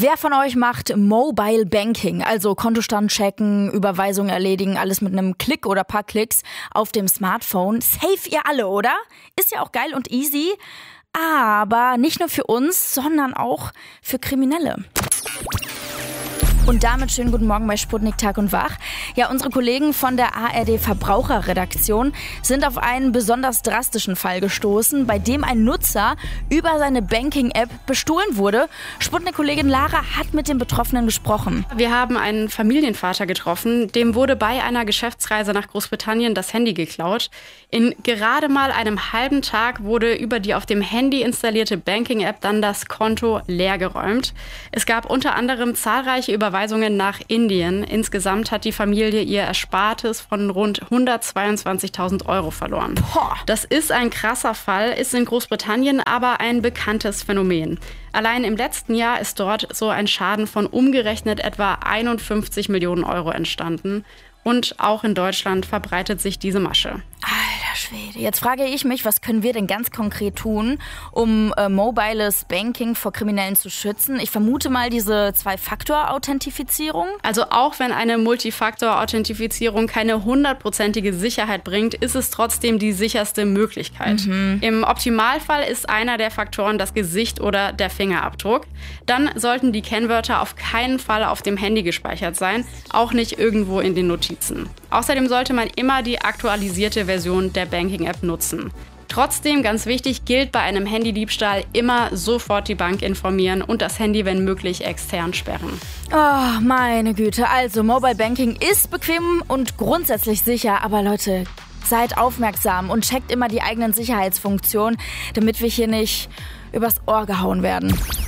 Wer von euch macht Mobile Banking, also Kontostand checken, Überweisungen erledigen, alles mit einem Klick oder paar Klicks auf dem Smartphone? Safe ihr alle, oder? Ist ja auch geil und easy, aber nicht nur für uns, sondern auch für Kriminelle. Und damit schönen guten Morgen bei Sputnik Tag und Wach. Ja, unsere Kollegen von der ARD Verbraucherredaktion sind auf einen besonders drastischen Fall gestoßen, bei dem ein Nutzer über seine Banking-App bestohlen wurde. Sputnik-Kollegin Lara hat mit dem Betroffenen gesprochen. Wir haben einen Familienvater getroffen, dem wurde bei einer Geschäftsreise nach Großbritannien das Handy geklaut. In gerade mal einem halben Tag wurde über die auf dem Handy installierte Banking-App dann das Konto leergeräumt. Es gab unter anderem zahlreiche Überweisungen nach Indien. Insgesamt hat die Familie ihr Erspartes von rund 122.000 Euro verloren. Boah. Das ist ein krasser Fall, ist in Großbritannien aber ein bekanntes Phänomen. Allein im letzten Jahr ist dort so ein Schaden von umgerechnet etwa 51 Millionen Euro entstanden. Und auch in Deutschland verbreitet sich diese Masche. Alter Schwede. Jetzt frage ich mich, was können wir denn ganz konkret tun, um mobiles Banking vor Kriminellen zu schützen? Ich vermute mal diese Zwei-Faktor-Authentifizierung. Also auch wenn eine Multifaktor-Authentifizierung keine 100%ige Sicherheit bringt, ist es trotzdem die sicherste Möglichkeit. Im Optimalfall ist einer der Faktoren das Gesicht oder der Fingerabdruck. Dann sollten die Kennwörter auf keinen Fall auf dem Handy gespeichert sein, auch nicht irgendwo in den Notizen. Außerdem sollte man immer die aktualisierte Version der Banking-App nutzen. Trotzdem, ganz wichtig, gilt bei einem Handydiebstahl immer sofort die Bank informieren und das Handy, wenn möglich, extern sperren. Oh, meine Güte. Also, Mobile Banking ist bequem und grundsätzlich sicher, aber Leute, seid aufmerksam und checkt immer die eigenen Sicherheitsfunktionen, damit wir hier nicht übers Ohr gehauen werden.